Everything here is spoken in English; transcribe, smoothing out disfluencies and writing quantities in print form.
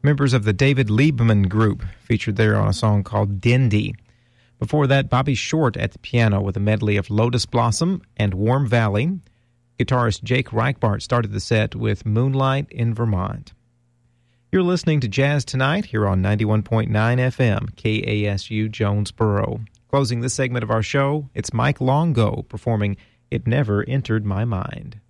members of the David Liebman Group, featured there on a song called Dindy. Before that, Bobby Short at the piano with a medley of Lotus Blossom and Warm Valley. Guitarist Jake Reichbart started the set with Moonlight in Vermont. You're listening to Jazz Tonight here on 91.9 FM, KASU Jonesboro. Closing this segment of our show, it's Mike Longo performing It Never Entered My Mind.